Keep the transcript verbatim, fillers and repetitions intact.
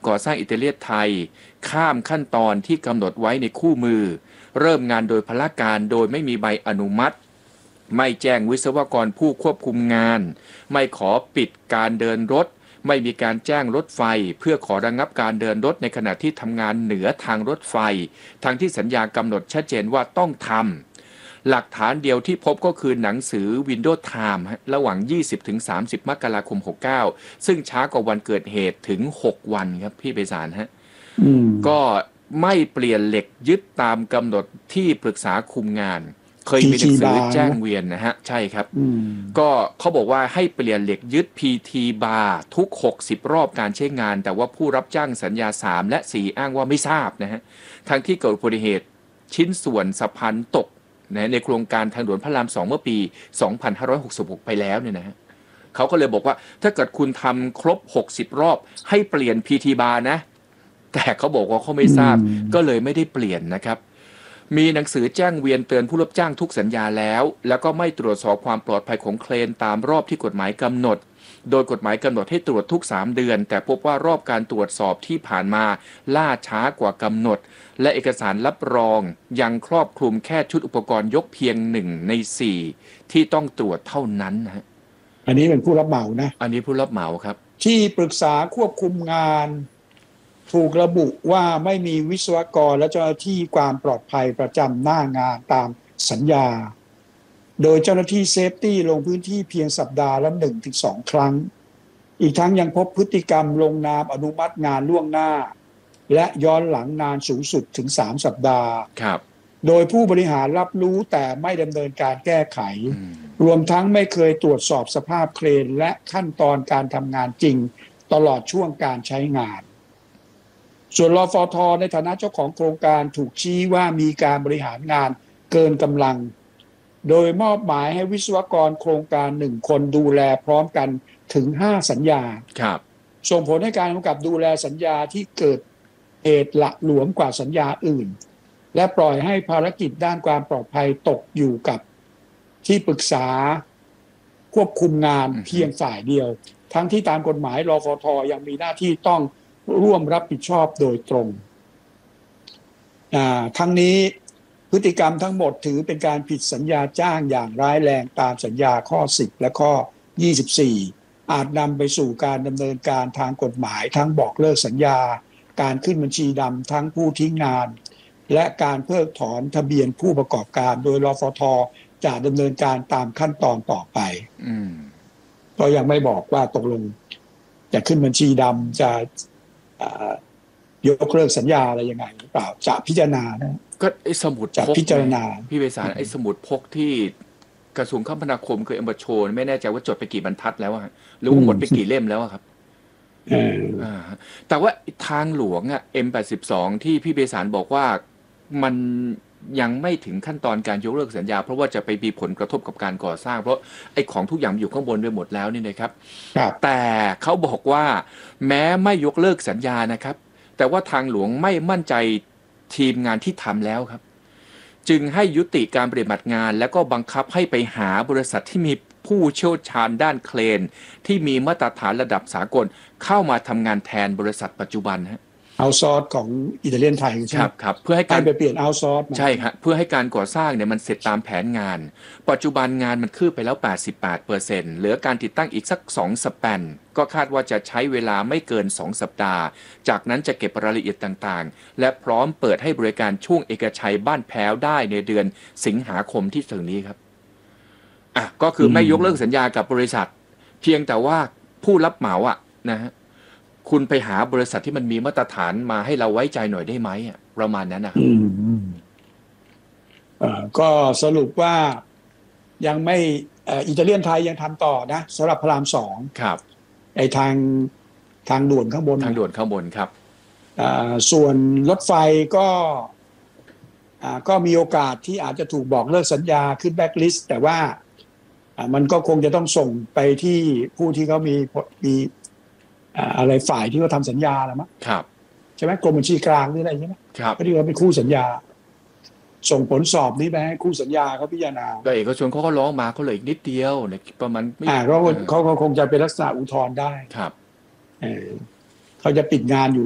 ก่อสร้างอิตาเลียนไทยข้ามขั้นตอนที่กำหนดไว้ในคู่มือเริ่มงานโดยพละการโดยไม่มีใบอนุมัติไม่แจ้งวิศวกรผู้ควบคุมงานไม่ขอปิดการเดินรถไม่มีการแจ้งรถไฟเพื่อขอระงับการเดินรถในขณะที่ทำงานเหนือทางรถไฟทั้งที่สัญญากำหนดชัดเจนว่าต้องทำหลักฐานเดียวที่พบก็คือหนังสือ Windows Time ระหว่าง ยี่สิบถึงสามสิบ มกราคม หกสิบเก้า ซึ่งช้ากว่าวันเกิดเหตุถึง หก วันครับพี่ไพศาลฮะก็ไม่เปลี่ยนเหล็กยึดตามกำหนดที่ปรึกษาคุมงานเคยมีหนังสือแจ้งเวียนนะฮะใช่ครับก็เขาบอกว่าให้เปลี่ยนเหล็กยึด พี ที บาร์ทุกหกสิบรอบการใช้งานแต่ว่าผู้รับจ้างสัญญาสามและสี่อ้างว่าไม่ทราบนะฮะทั้งที่เกิดอุบัติเหตุชิ้นส่วนสะพานตกในโครงการทางด่วนพระรามสองเมื่อปีสองพันห้าร้อยหกสิบหกไปแล้วเนี่ยนะฮะเขาก็เลยบอกว่าถ้าเกิดคุณทำครบหกสิบรอบให้เปลี่ยน พี ที บาร์นะแต่เขาบอกว่าเขาไม่ทราบก็เลยไม่ได้เปลี่ยนนะครับมีหนังสือแจ้งเวียนเตือนผู้รับจ้างทุกสัญญาแล้วแล้วก็ไม่ตรวจสอบความปลอดภัยของเครนตามรอบที่กฎหมายกำหนดโดยกฎหมายกำหนดให้ตรวจทุกสามเดือนแต่พบว่ารอบการตรวจสอบที่ผ่านมาล่าช้ากว่ากำหนดและเอกสารรับรองยังครอบคลุมแค่ชุดอุปกรณ์ยกเพียงหนึ่งในสี่ที่ต้องตรวจเท่านั้นนะฮะอันนี้เป็นผู้รับเหมานะอันนี้ผู้รับเหมาครับที่ปรึกษาควบคุมงานถูกระบุว่าไม่มีวิศวกรและเจ้าหน้าที่ความปลอดภัยประจำหน้างานตามสัญญาโดยเจ้าหน้าที่เซฟตี้ลงพื้นที่เพียงสัปดาห์ละ หนึ่งถึงสอง ครั้งอีกทั้งยังพบพฤติกรรมลงนามอนุมัติงานล่วงหน้าและย้อนหลังนานสูงสุดถึงสามสัปดาห์ครับโดยผู้บริหารรับรู้แต่ไม่ดำเนินการแก้ไขรวมทั้งไม่เคยตรวจสอบสภาพเครนและขั้นตอนการทำงานจริงตลอดช่วงการใช้งานส่วนรฟท.ในฐานะเจ้าของโครงการถูกชี้ว่ามีการบริหารงานเกินกำลังโดยมอบหมายให้วิศวกรโครงการหนึ่งคนดูแลพร้อมกันถึงห้าสัญญาครับส่งผลให้การกำกับดูแลสัญญาที่เกิดเหตุหละหลวมกว่าสัญญาอื่นและปล่อยให้ภารกิจด้านความปลอดภัยตกอยู่กับที่ปรึกษาควบคุมงานเพียงฝ่ายเดียวทั้งที่ตามกฎหมายรฟท.ยังมีหน้าที่ต้องร่วมรับผิดชอบโดยตรงทั้งนี้พฤติกรรมทั้งหมดถือเป็นการผิดสัญญาจ้างอย่างร้ายแรงตามสัญญาข้อสิบและข้อยี่สิบสี่อาจนำไปสู่การดำเนินการทางกฎหมายทั้งบอกเลิกสัญญาการขึ้นบัญชีดำทั้งผู้ทิ้งงานและการเพิกถอนทะเบียนผู้ประกอบการโดยรฟท.จะดำเนินการตามขั้นตอนต่อไปก็ยังไม่บอกว่าตกลงจะขึ้นบัญชีดำจะยกเลิกสัญญาอะไรยังไงหรือเปล่าจะพิจารณานะก็ไอ้สมุดจะพิจารณาพี่ไพศาลไอ้สมุดพกที่กระทรวงคมนาคมเคยเอามาโชว์ไม่แน่ใจว่าจดไปกี่บรรทัดแล้วอะหรือว่าหมดไปกี่เล่มแล้วครับอ่าแต่ว่าทางหลวงอ่ะ เอ็ม แปดสิบสอง ที่พี่ไพศาลบอกว่ามันยังไม่ถึงขั้นตอนการยกเลิกสัญญาเพราะว่าจะไปมีผลกระทบกับการก่อสร้างเพราะไอ้ของทุกอย่างอยู่ข้างบนไปหมดแล้วนี่นะครับแต่เขาบอกว่าแม้ไม่ยกเลิกสัญญานะครับแต่ว่าทางหลวงไม่มั่นใจทีมงานที่ทำแล้วครับจึงให้ยุติการปฏิบัติงานแล้วก็บังคับให้ไปหาบริษัทที่มีผู้เชี่ยวชาญด้านเครนที่มีมาตรฐานระดับสากลเข้ามาทำงานแทนบริษัทปัจจุบันฮะเอาซอร์สของอิตาเลียนไทยใช่ไหมครับครับเพื่อให้การไปเปลี่ยนเอาซอร์สใช่ครับเพื่อให้การก่อสร้างเนี่ยมันเสร็จตามแผนงานปัจจุบันงานมันคืบไปแล้ว แปดสิบแปดเปอร์เซ็นต์ เหลือการติดตั้งอีกสักสองสแปนก็คาดว่าจะใช้เวลาไม่เกินสองสัปดาห์จากนั้นจะเก็บรายละเอียดต่างๆและพร้อมเปิดให้บริการช่วงเอกชัยบ้านแพ้วได้ในเดือนสิงหาคมที่ถึงนี้ครับอ่ะก็คือไม่ยกเลิกสัญญากับบริษัทเพียงแต่ว่าผู้รับเหมาอ่ะนะฮะคุณไปหาบริษัทที่มันมีมาตรฐานมาให้เราไว้ใจหน่อยได้ไหมอ่ะประมาณนั้นนะครับก็สรุปว่ายังไม่อิตาเลียนไทยยังทำต่อนะสำหรับพระรามสองครับไอทางทางด่วนข้างบนทางด่วนข้างบนครับส่วนรถไฟก็ก็มีโอกาสที่อาจจะถูกบอกเลิกสัญญาขึ้นแบ็คลิสต์แต่ว่ามันก็คงจะต้องส่งไปที่ผู้ที่เขามีมีอะไรฝ่ายที่เขาทำสัญญาแล้วมั้งครับใช่ไหมกรมบัญชีกลางหรืออะไรใช่ไหมครับที่เขาเป็นคู่สัญญาส่งผลสอบนี้ไปให้คู่สัญญาเขาพิจารณาแต่เอกชนเขาก็ร้องมาเขาเลยอีกนิดเดียวเนี่ยประมาณอ่าเขาเขาคงจะเป็นลักษณะอุทธรณ์ได้ครับเออเขาจะปิดงานอยู่